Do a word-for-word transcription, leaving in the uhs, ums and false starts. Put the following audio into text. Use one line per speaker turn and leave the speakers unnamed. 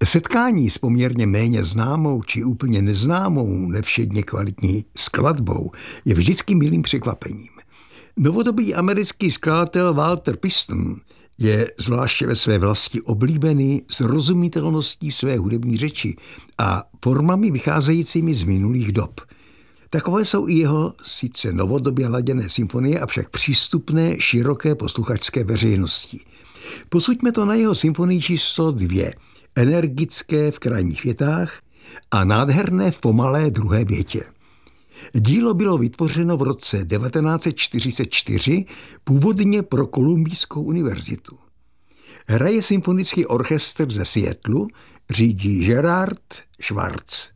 Setkání s poměrně méně známou či úplně neznámou, nevšedně kvalitní skladbou je vždycky milým překvapením. Novodobý americký skladatel Walter Piston je zvláště ve své vlasti oblíbený srozumitelností své hudební řeči a formami vycházejícími z minulých dob. Takové jsou i jeho sice novodobě laděné symfonie, avšak přístupné široké posluchačské veřejnosti. Posuďme to na jeho symfonii číslo dvě, energické v krajních větách a nádherné v pomalé druhé větě. Dílo bylo vytvořeno v roce devatenáct set čtyřicet čtyři původně pro Kolumbijskou univerzitu. Hraje symfonický orchestr ze Seattlu, řídí Gerard Schwartz.